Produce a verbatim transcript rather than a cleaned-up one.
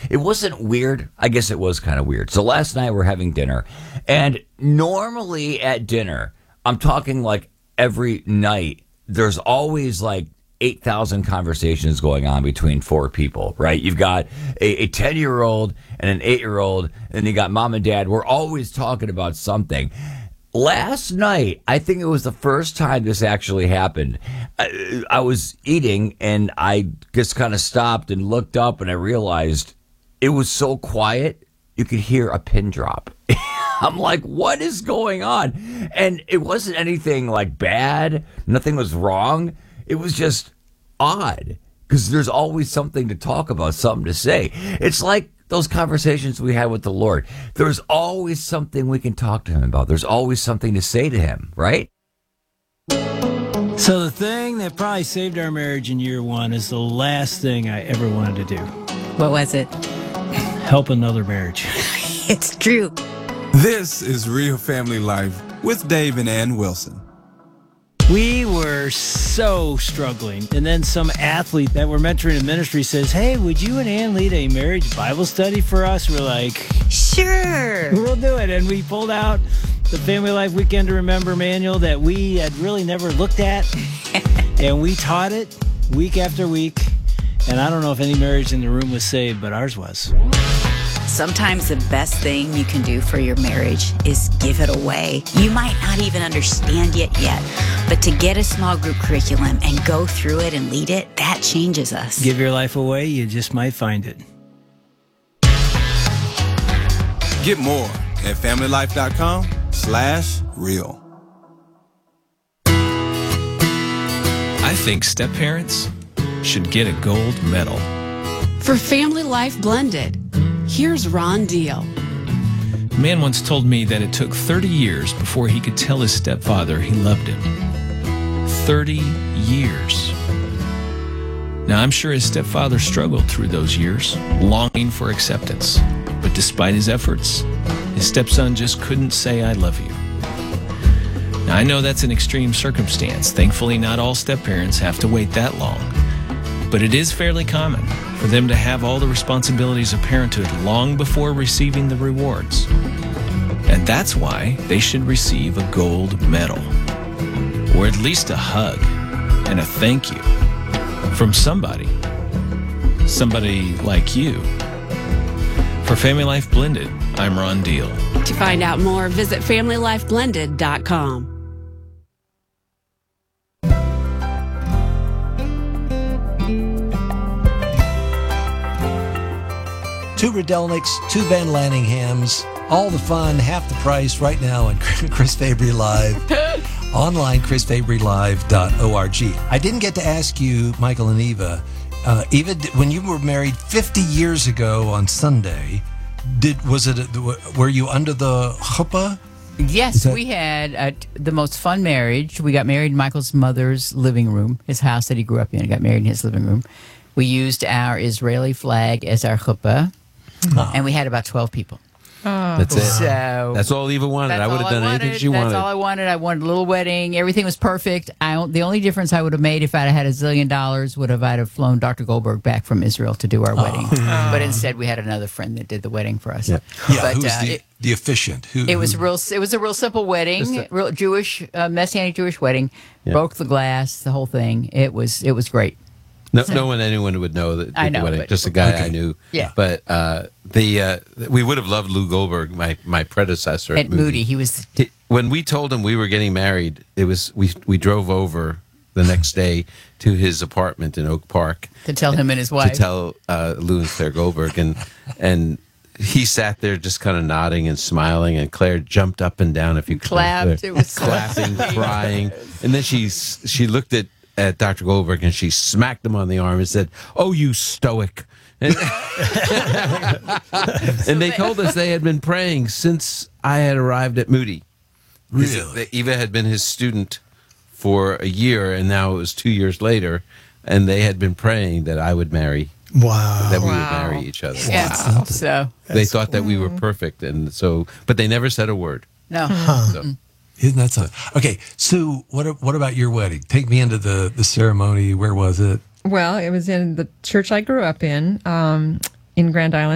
it wasn't weird. I guess it was kind of weird. So last night we're having dinner, and normally at dinner, I'm talking like every night, there's always like eight thousand conversations going on between four people, right? You've got a ten-year-old and an eight-year-old, and you got mom and dad. We're always talking about something. Last night, I think it was the first time this actually happened. I, I was eating, and I just kind of stopped and looked up, and I realized it was so quiet, you could hear a pin drop. I'm like, what is going on? And it wasn't anything like bad. Nothing was wrong. It was just odd because there's always something to talk about, something to say. It's like those conversations we had with the Lord. There's always something we can talk to him about. There's always something to say to him, right? So the thing that probably saved our marriage in year one is the last thing I ever wanted to do. What was it? Help another marriage. It's true. This is Real Family Life with Dave and Ann Wilson. We were so struggling. And then some athlete that we're mentoring in ministry says, hey, would you and Ann lead a marriage Bible study for us? We're like, sure, we'll do it. And we pulled out the Family Life Weekend to Remember manual that we had really never looked at. And we taught it week after week. And I don't know if any marriage in the room was saved, but ours was. Sometimes the best thing you can do for your marriage is give it away. You might not even understand it yet, but to get a small group curriculum and go through it and lead it, that changes us. Give your life away, you just might find it. Get more at familylife.com slash real. I think step-parents should get a gold medal. For Family Life Blended, here's Ron Deal. A man once told me that it took thirty years before he could tell his stepfather he loved him. thirty years. Now, I'm sure his stepfather struggled through those years, longing for acceptance. But despite his efforts, his stepson just couldn't say, I love you. Now, I know that's an extreme circumstance. Thankfully, not all step-parents have to wait that long. But it is fairly common for them to have all the responsibilities of parenthood long before receiving the rewards. And that's why they should receive a gold medal, or at least a hug and a thank you from somebody, somebody like you. For Family Life Blended, I'm Ron Deal. To find out more, visit family life blended dot com. Two Radelniks, two Van Lanninghams, all the fun, half the price right now on Chris Fabry Live. Online, chris fabry live dot org. I didn't get to ask you, Michael and Eva, uh, Eva, when you were married fifty years ago on Sunday, did was it were you under the chuppah? Yes, that- we had uh, the most fun marriage. We got married in Michael's mother's living room, his house that he grew up in. He got married in his living room. We used our Israeli flag as our chuppah, oh. and we had about twelve people. Oh. That's it. So that's all Eva wanted. I would have done wanted. anything she that's wanted. That's all I wanted. I wanted a little wedding. Everything was perfect. I, the only difference I would have made if I'd had a zillion dollars would have I'd have flown Doctor Goldberg back from Israel to do our oh. wedding. Oh. But instead, we had another friend that did the wedding for us. Yeah, yeah but, who's uh, the, it, the officiant? Who, it was who? real. It was a real simple wedding, a, real Jewish, uh, Messianic Jewish wedding. Yeah. Broke the glass, the whole thing. It was it was great. No, no one, anyone would know that. I know, the wedding. but- Just a guy Okay. I knew. Yeah. But uh, the uh, we would have loved Lou Goldberg, my my predecessor at, At Moody, he was. He- when we told him we were getting married, it was we we drove over the next day to his apartment in Oak Park To tell him and his wife. to tell uh, Lou and Claire Goldberg, and and he sat there just kind of nodding and smiling, and Claire jumped up and down. If you could Clapped. It was so clapping, sweet. crying, and then she she looked at. at Doctor Goldberg, and she smacked him on the arm and said, "Oh, you stoic." And, and they told us they had been praying since I had arrived at Moody. Really? Eva had been his student for a year, and now it was two years later, and they had been praying that I would marry, Wow. that we Wow. would marry each other. Yeah. So They thought that we were perfect, and so, but they never said a word. no. So. Isn't that something? Okay, Sue, what what about your wedding? Take me into the, the ceremony. Where was it? Well, it was in the church I grew up in, um, in Grand Island.